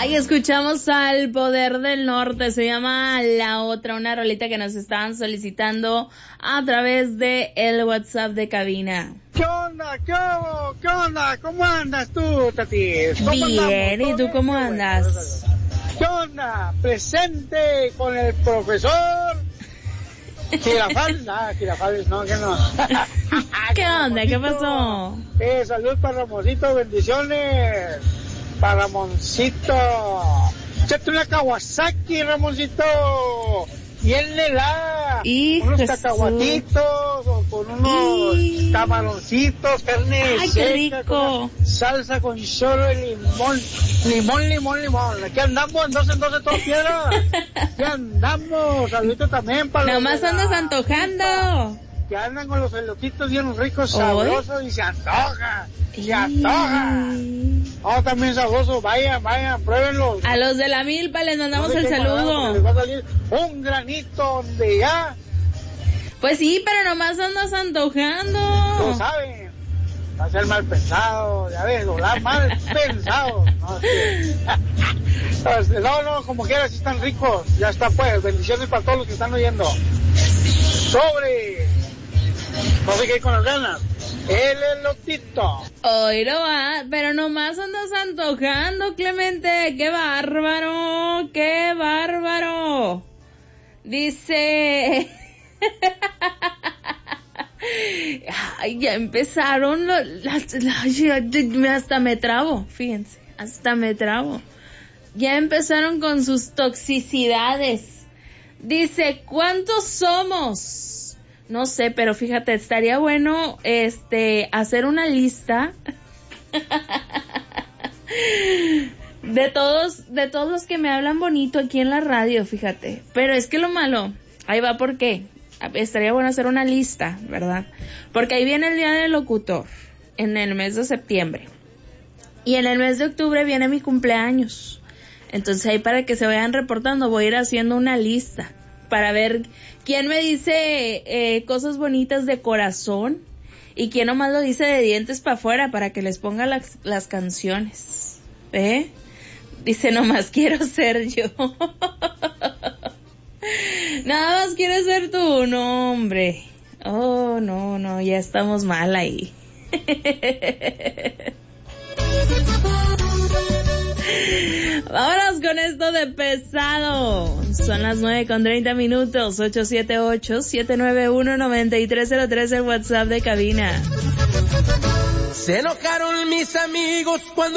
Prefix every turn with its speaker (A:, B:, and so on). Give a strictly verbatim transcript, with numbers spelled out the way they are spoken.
A: Ay, escuchamos al Poder del Norte, se llama La Otra, una rolita que nos estaban solicitando a través de el WhatsApp de cabina.
B: ¿Qué onda? ¿Qué onda? ¿Qué onda? ¿Cómo andas tú, Tati? ¿Cómo
A: Bien,
B: andamos?
A: ¿y tú cómo andas?
B: ¿Qué onda? Presente con el profesor Girafal. Ah, Girafales, no, que no.
A: ¿Qué onda? ¿Qué pasó?
B: Eh, salud para Ramoncito, bendiciones. Para Ramoncito. Échate una Kawasaki, Ramoncito. Bien helada. Unos cacahuatitos o con unos y... camaroncitos, carne
A: Ay,
B: seca,
A: qué rico.
B: Salsa con chorro de limón. Limón, limón, limón. Aquí andamos en dos en dos de todas piedras. Aquí andamos. Saludito también para
A: los... Nomás andas antojando.
B: Que andan con los elotitos bien ricos, sabrosos, y se antoja, se antoja. Oh, también sabroso, vayan, vayan, pruébenlos.
A: A los de la milpa les mandamos
B: no
A: el saludo.
B: Les va a salir un granito donde ya.
A: Pues sí, pero nomás andas antojando.
B: Lo saben, va a ser mal pensado, ya ves, lo mal pensado. No, sí. no, no, como quieras, si están ricos, ya está pues, bendiciones para todos los que están oyendo. Sobre... No sé qué hay con las ganas. El elotito.
A: Hoy no va, pero nomás andas antojando, Clemente. ¡Qué bárbaro! ¡Qué bárbaro! Dice... Ay, ya empezaron las, las, las... Hasta me trabo, fíjense. Hasta me trabo. Ya empezaron con sus toxicidades. Dice, ¿cuántos somos? No sé, pero fíjate, estaría bueno este hacer una lista de todos de todos los que me hablan bonito aquí en la radio, fíjate. Pero es que lo malo, ahí va por qué. Estaría bueno hacer una lista, ¿verdad? Porque ahí viene el Día del Locutor en el mes de septiembre. Y en el mes de octubre viene mi cumpleaños. Entonces ahí para que se vayan reportando voy a ir haciendo una lista para ver quién me dice eh, cosas bonitas de corazón y quién nomás lo dice de dientes para afuera para que les ponga las, las canciones. ¿Eh? Dice, nomás quiero ser yo. Nada más quieres ser tú, no, hombre. Oh, no, no, ya estamos mal ahí. Vámonos con esto de pesado. Son las nueve con treinta minutos. Ocho siete ocho, siete nueve uno, nueve tres cero tres el WhatsApp de cabina.
C: Se enojaron mis amigos cuando